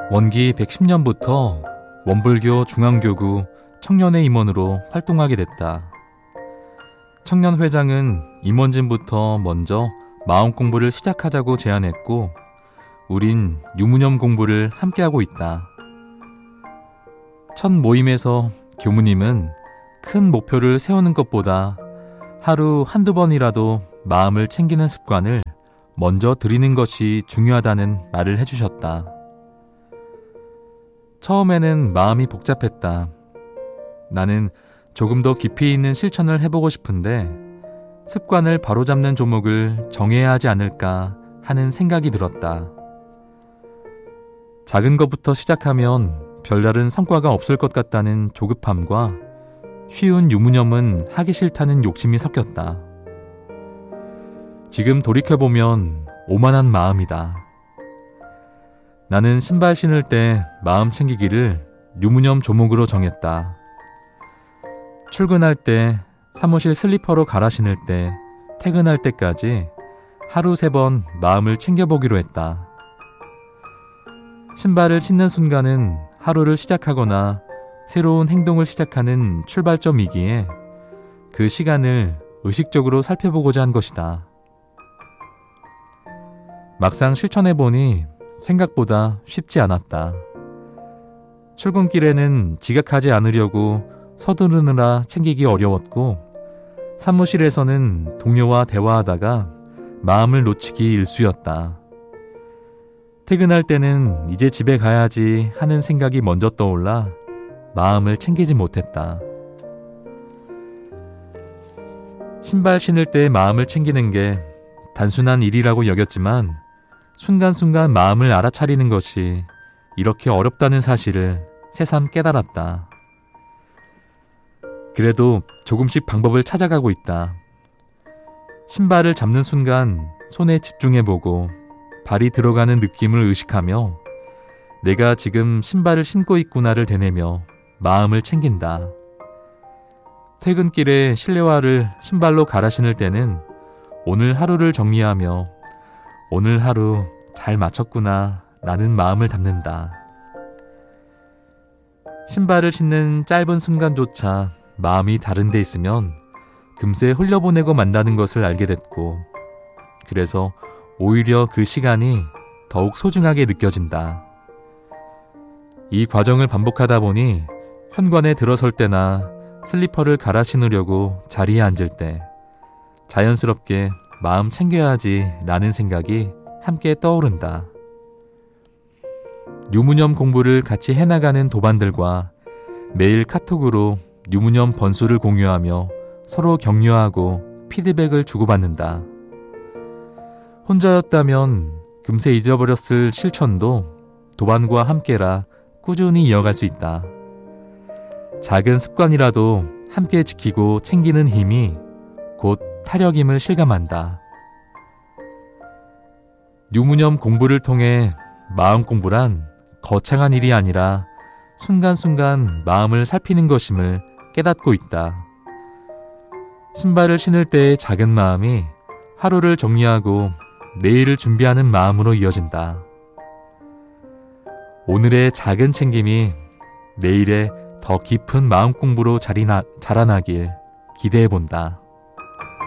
원기 110년부터 원불교 중앙교구 청년회 임원으로 활동하게 됐다. 청년회장은 임원진부터 먼저 마음 공부를 시작하자고 제안했고 우린 유무념 공부를 함께하고 있다. 첫 모임에서 교무님은 큰 목표를 세우는 것보다 하루 한두 번이라도 마음을 챙기는 습관을 먼저 들이는 것이 중요하다는 말을 해주셨다. 처음에는 마음이 복잡했다. 나는 조금 더 깊이 있는 실천을 해보고 싶은데 습관을 바로잡는 조목을 정해야 하지 않을까 하는 생각이 들었다. 작은 것부터 시작하면 별다른 성과가 없을 것 같다는 조급함과 쉬운 유무념은 하기 싫다는 욕심이 섞였다. 지금 돌이켜보면 오만한 마음이다. 나는 신발 신을 때 마음 챙기기를 유무념 조목으로 정했다. 출근할 때, 사무실 슬리퍼로 갈아 신을 때, 퇴근할 때까지 하루 3번 마음을 챙겨보기로 했다. 신발을 신는 순간은 하루를 시작하거나 새로운 행동을 시작하는 출발점이기에 그 시간을 의식적으로 살펴보고자 한 것이다. 막상 실천해보니 생각보다 쉽지 않았다. 출근길에는 지각하지 않으려고 서두르느라 챙기기 어려웠고 사무실에서는 동료와 대화하다가 마음을 놓치기 일쑤였다. 퇴근할 때는 이제 집에 가야지 하는 생각이 먼저 떠올라 마음을 챙기지 못했다. 신발 신을 때 마음을 챙기는 게 단순한 일이라고 여겼지만 순간순간 마음을 알아차리는 것이 이렇게 어렵다는 사실을 새삼 깨달았다. 그래도 조금씩 방법을 찾아가고 있다. 신발을 잡는 순간 손에 집중해보고 발이 들어가는 느낌을 의식하며 내가 지금 신발을 신고 있구나를 되뇌며 마음을 챙긴다. 퇴근길에 실내화를 신발로 갈아 신을 때는 오늘 하루를 정리하며 오늘 하루 잘 마쳤구나 라는 마음을 담는다. 신발을 신는 짧은 순간조차 마음이 다른 데 있으면 금세 흘려보내고 만다는 것을 알게 됐고 그래서 오히려 그 시간이 더욱 소중하게 느껴진다. 이 과정을 반복하다 보니 현관에 들어설 때나 슬리퍼를 갈아 신으려고 자리에 앉을 때 자연스럽게 마음 챙겨야지 라는 생각이 함께 떠오른다. 유무념 공부를 같이 해나가는 도반들과 매일 카톡으로 유무념 번수를 공유하며 서로 격려하고 피드백을 주고받는다. 혼자였다면 금세 잊어버렸을 실천도 도반과 함께라 꾸준히 이어갈 수 있다. 작은 습관이라도 함께 지키고 챙기는 힘이 곧 타력임을 실감한다. 유무념 공부를 통해 마음 공부란 거창한 일이 아니라 순간순간 마음을 살피는 것임을 깨닫고 있다. 신발을 신을 때의 작은 마음이 하루를 정리하고 내일을 준비하는 마음으로 이어진다. 오늘의 작은 챙김이 내일의 더 깊은 마음 공부로 자라나길 기대해본다.